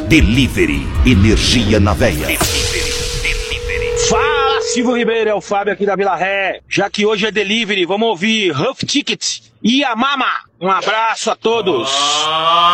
Delivery, energia na veia. Fala, Silvio Ribeiro, é o Fábio aqui da Vila Ré. Já que hoje é delivery, vamos ouvir Rough Ticket e a Mama. Um abraço a todos.